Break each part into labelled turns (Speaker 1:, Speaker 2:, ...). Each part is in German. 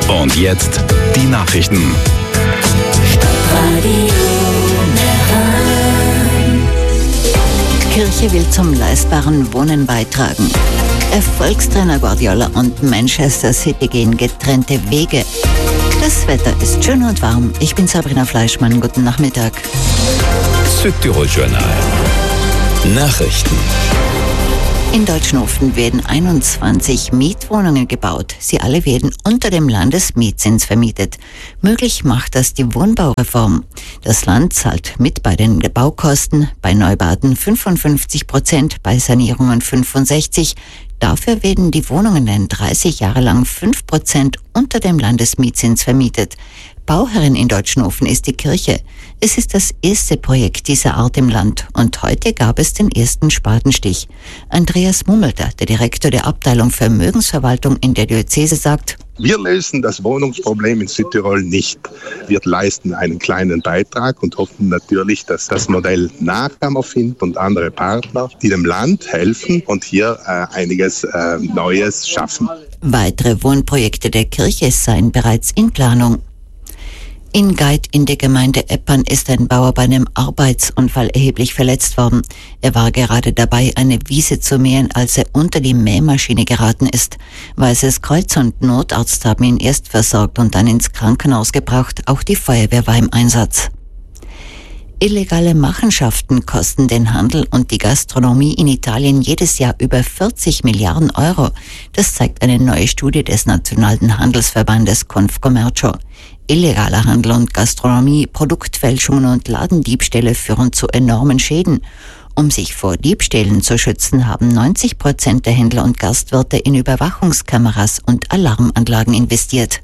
Speaker 1: Und jetzt die Nachrichten.
Speaker 2: Kirche will zum leistbaren Wohnen beitragen. Erfolgstrainer Guardiola und Manchester City gehen getrennte Wege. Das Wetter ist schön und warm. Ich bin Sabrina Fleischmann. Guten Nachmittag.
Speaker 1: Südtirol Journal. Nachrichten.
Speaker 2: In Deutschnofen werden 21 Mietwohnungen gebaut. Sie alle werden unter dem Landesmietzins vermietet. Möglich macht das die Wohnbaureform. Das Land zahlt mit bei den Baukosten, bei Neubauten 55%, bei Sanierungen 65%. Dafür werden die Wohnungen dann 30 Jahre lang 5% unter dem Landesmietzins vermietet. Bauherrin in Deutschnofen ist die Kirche. Es ist das erste Projekt dieser Art im Land und heute gab es den ersten Spatenstich. Andreas Mummelter, der Direktor der Abteilung Vermögensverwaltung in der Diözese, sagt:
Speaker 3: Wir lösen das Wohnungsproblem in Südtirol nicht. Wir leisten einen kleinen Beitrag und hoffen natürlich, dass das Modell Nachahmer findet und andere Partner, die dem Land helfen und hier einiges Neues schaffen.
Speaker 2: Weitere Wohnprojekte der Kirche seien bereits in Planung. In Geit in der Gemeinde Eppern ist ein Bauer bei einem Arbeitsunfall erheblich verletzt worden. Er war gerade dabei, eine Wiese zu mähen, als er unter die Mähmaschine geraten ist. Weißes Kreuz und Notarzt haben ihn erst versorgt und dann ins Krankenhaus gebracht. Auch die Feuerwehr war im Einsatz. Illegale Machenschaften kosten den Handel und die Gastronomie in Italien jedes Jahr über 40 Milliarden Euro. Das zeigt eine neue Studie des Nationalen Handelsverbandes Confcommercio. Illegaler Handel und Gastronomie, Produktfälschungen und Ladendiebstähle führen zu enormen Schäden. Um sich vor Diebstählen zu schützen, haben 90% der Händler und Gastwirte in Überwachungskameras und Alarmanlagen investiert.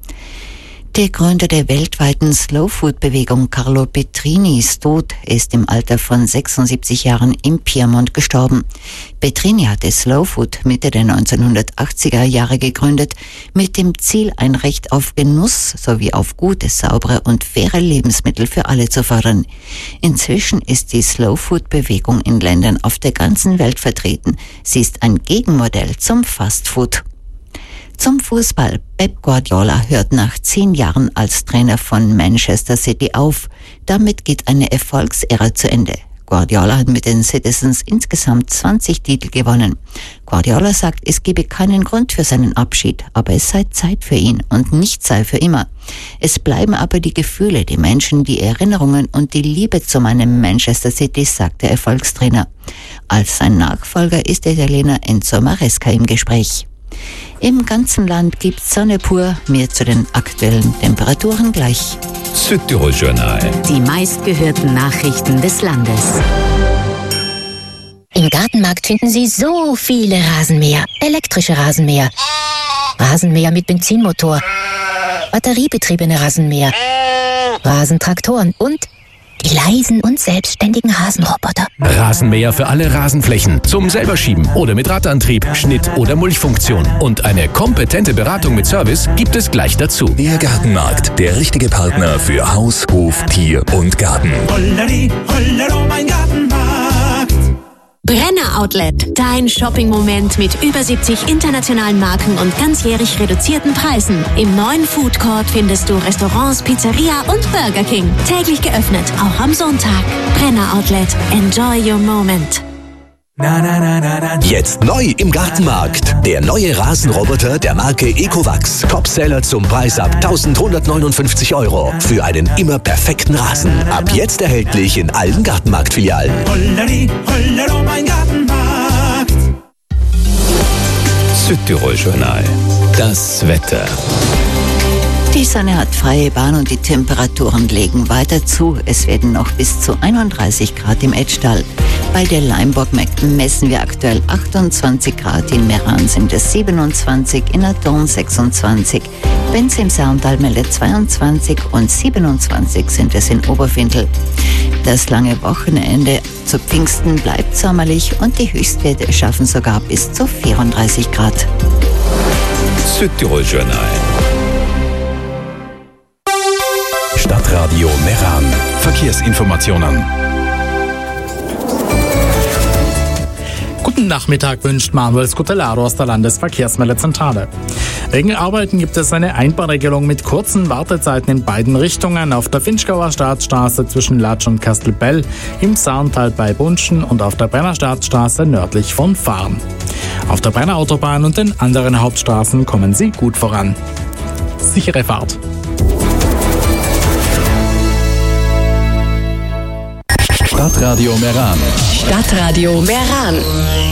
Speaker 2: Der Gründer der weltweiten Slow-Food-Bewegung, Carlo Petrini, ist tot. Er ist im Alter von 76 Jahren im Piemont gestorben. Petrini hatte Slow Food Mitte der 1980er Jahre gegründet, mit dem Ziel, ein Recht auf Genuss sowie auf gute, saubere und faire Lebensmittel für alle zu fördern. Inzwischen ist die Slow-Food-Bewegung in Ländern auf der ganzen Welt vertreten. Sie ist ein Gegenmodell zum Fast Food. Zum Fußball. Pep Guardiola hört nach 10 Jahren als Trainer von Manchester City auf. Damit geht eine Erfolgsära zu Ende. Guardiola hat mit den Citizens insgesamt 20 Titel gewonnen. Guardiola sagt, es gebe keinen Grund für seinen Abschied, aber es sei Zeit für ihn und nicht sei für immer. Es bleiben aber die Gefühle, die Menschen, die Erinnerungen und die Liebe zu meinem Manchester City, sagt der Erfolgstrainer. Als sein Nachfolger ist der Italiener Enzo Maresca im Gespräch. Im ganzen Land gibt's Sonne pur. Mehr zu den aktuellen Temperaturen gleich.
Speaker 1: Südtirol Journal.
Speaker 4: Die meistgehörten Nachrichten des Landes.
Speaker 5: Im Gartenmarkt finden Sie so viele Rasenmäher. Elektrische Rasenmäher. Rasenmäher mit Benzinmotor. Batteriebetriebene Rasenmäher. Rasentraktoren und die leisen und selbstständigen Rasenroboter.
Speaker 6: Rasenmäher für alle Rasenflächen. Zum selberschieben oder mit Radantrieb, Schnitt- oder Mulchfunktion. Und eine kompetente Beratung mit Service gibt es gleich dazu.
Speaker 1: Der Gartenmarkt, der richtige Partner für Haus, Hof, Tier und Garten.
Speaker 7: Holleri, hollero, mein Gartenmarkt.
Speaker 4: Brenner Outlet, dein Shopping-Moment mit über 70 internationalen Marken und ganzjährig reduzierten Preisen. Im neuen Food Court findest du Restaurants, Pizzeria und Burger King. Täglich geöffnet, auch am Sonntag. Brenner Outlet, enjoy your moment.
Speaker 8: Jetzt neu im Gartenmarkt. Der neue Rasenroboter der Marke Ecovacs. Topseller zum Preis ab 1.159 € für einen immer perfekten Rasen. Ab jetzt erhältlich in allen Gartenmarktfilialen.
Speaker 7: Holleri, hollero, mein Gartenmarkt.
Speaker 1: Südtirol Journal. Das Wetter.
Speaker 2: Die Sonne hat freie Bahn und die Temperaturen legen weiter zu. Es werden noch bis zu 31 Grad im Etschtal. Bei der Leimburg messen wir aktuell 28 Grad, in Meran sind es 27, in Adorn 26, Benz im Saartal meldet 22 und 27 sind es in Oberfindel. Das lange Wochenende zu Pfingsten bleibt sommerlich und die Höchstwerte schaffen sogar bis zu 34 Grad.
Speaker 1: Südtirol Journal. Stadtradio Meran. Verkehrsinformationen.
Speaker 9: Guten Nachmittag wünscht Manuel Scutellaro aus der Landesverkehrsmeldezentrale. Wegen Arbeiten gibt es eine Einbahnregelung mit kurzen Wartezeiten in beiden Richtungen auf der Finchgauer Staatsstraße zwischen Latsch und Kastelbell, im Saarntal bei Bunschen und auf der Brenner Staatsstraße nördlich von Fahren. Auf der Brenner Autobahn und den anderen Hauptstraßen kommen Sie gut voran. Sichere Fahrt.
Speaker 6: Stadtradio Meran.
Speaker 10: Stadtradio Meran.